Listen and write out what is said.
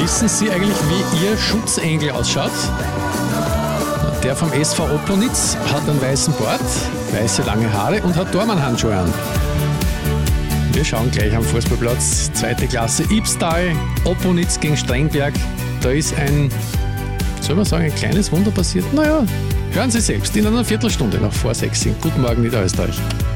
Wissen Sie eigentlich, wie Ihr Schutzengel ausschaut? Der vom SV Oplonitz hat einen weißen Bart, weiße lange Haare und hat Dormanhandschuhe an. Wir schauen gleich am Fußballplatz. 2. Klasse Ibstal, Oplonitz gegen Strengberg. Da ist ein kleines Wunder passiert. Naja, hören Sie selbst in einer Viertelstunde nach vor 6. Guten Morgen, Niederösterreich.